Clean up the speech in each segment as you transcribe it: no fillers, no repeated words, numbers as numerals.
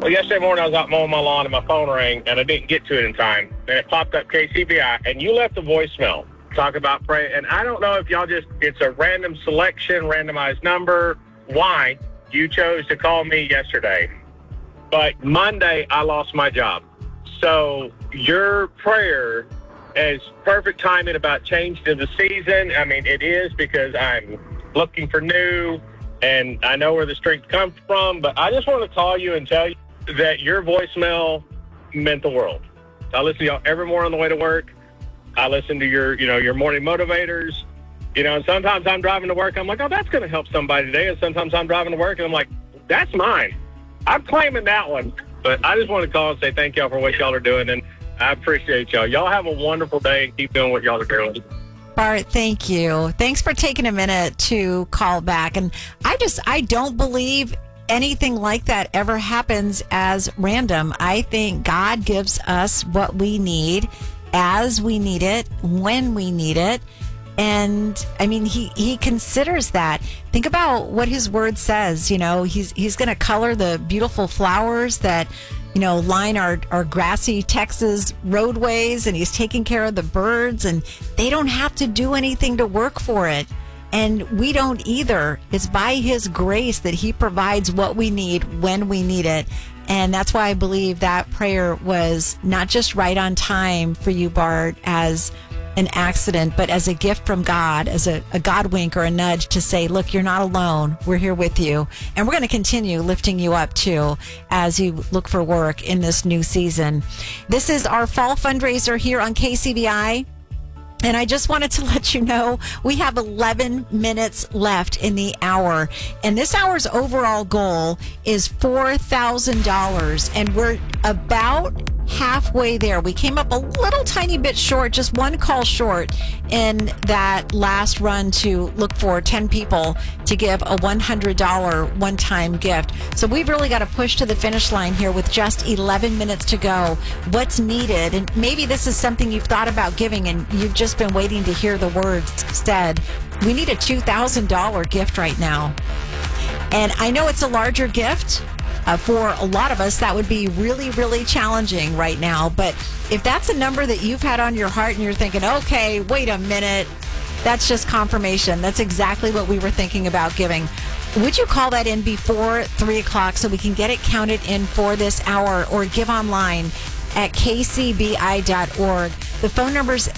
Well, yesterday morning I was out mowing my lawn and my phone rang and I didn't get to it in time. And it popped up KCBI and you left a voicemail. Talk about prayer. And I don't know if y'all it's a random selection, randomized number. Why you chose to call me yesterday. But Monday I lost my job. So your prayer is perfect timing about changing of the season. I mean, it is because I'm looking for new and I know where the strength comes from. But I just want to call you and tell you that your voicemail meant the world. I listen to y'all every morning on the way to work. I listen to your morning motivators, and sometimes I'm driving to work. I'm like, oh, that's going to help somebody today. And sometimes I'm driving to work and I'm like, that's mine. I'm claiming that one. But I just want to call and say thank y'all for what y'all are doing. And I appreciate y'all. Y'all have a wonderful day and keep doing what y'all are doing. Bart, thank you. Thanks for taking a minute to call back. And I don't believe anything like that ever happens as random. I think God gives us what we need as we need it, when we need it. And I mean, he considers that. Think about what his word says. He's going to color the beautiful flowers that, line our grassy Texas roadways, and he's taking care of the birds, and they don't have to do anything to work for it. And we don't either. It's by his grace that he provides what we need when we need it. And that's why I believe that prayer was not just right on time for you, Bart, as an accident, but as a gift from God, as a God wink or a nudge to say, look, you're not alone. We're here with you. And we're going to continue lifting you up, too, as you look for work in this new season. This is our fall fundraiser here on KCBI. And I just wanted to let you know we have 11 minutes left in the hour. And this hour's overall goal is $4,000. And we're about halfway there. We came up a little tiny bit short, just one call short in that last run to look for 10 people to give a $100 one-time gift. So we've really got to push to the finish line here with just 11 minutes to go. What's needed? And maybe this is something you've thought about giving and you've just been waiting to hear the words said. We need a $2,000 gift right now. And I know it's a larger gift. For a lot of us, that would be really, really challenging right now. But if that's a number that you've had on your heart and you're thinking, okay, wait a minute, that's just confirmation. That's exactly what we were thinking about giving. Would you call that in before 3 o'clock so we can get it counted in for this hour, or give online at kcbi.org. The phone number is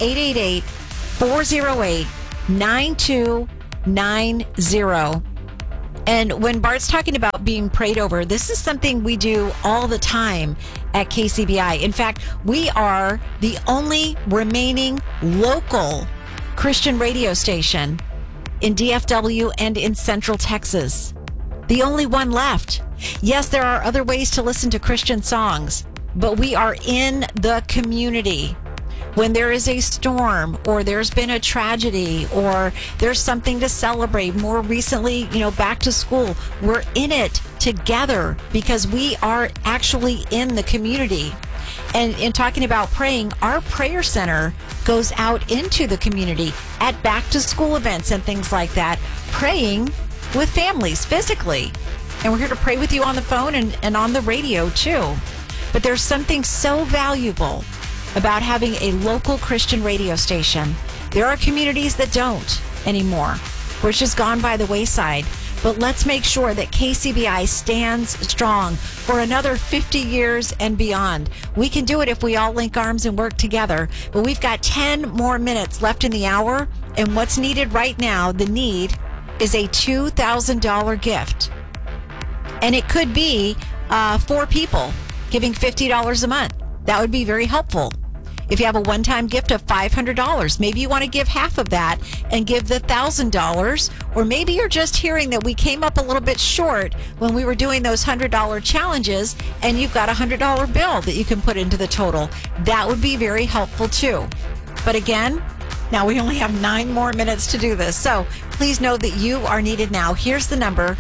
888-408-9290. And when Bart's talking about being prayed over, this is something we do all the time at KCBI. In fact, we are the only remaining local Christian radio station in DFW and in Central Texas. The only one left. Yes, there are other ways to listen to Christian songs, but we are in the community. When there is a storm, or there's been a tragedy, or there's something to celebrate, more recently, back to school, we're in it together because we are actually in the community. And in talking about praying, our prayer center goes out into the community at back to school events and things like that, praying with families physically. And we're here to pray with you on the phone and on the radio too. But there's something so valuable about having a local Christian radio station. There are communities that don't anymore, which has gone by the wayside. But let's make sure that KCBI stands strong for another 50 years and beyond. We can do it if we all link arms and work together. But we've got 10 more minutes left in the hour. And what's needed right now, the need, is a $2,000 gift. And it could be 4 people giving $50 a month. That would be very helpful. If you have a one-time gift of $500, maybe you want to give half of that and give the $1,000, or maybe you're just hearing that we came up a little bit short when we were doing those $100 challenges, and you've got a $100 bill that you can put into the total. That would be very helpful too. But again, now we only have 9 more minutes to do this, so please know that you are needed now. Here's the number,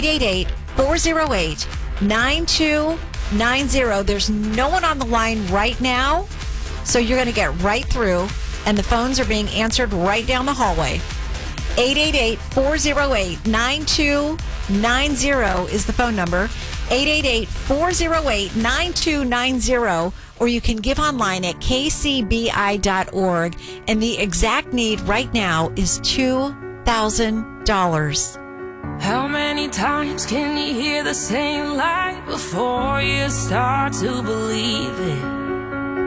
888-408-9290. There's no one on the line right now. So you're going to get right through, and the phones are being answered right down the hallway. 888-408-9290. 9290 is the phone number. 888-408-9290. Or you can give online at kcbi.org. And the exact need right now is $2,000. How many times can you hear the same lie before you start to believe it?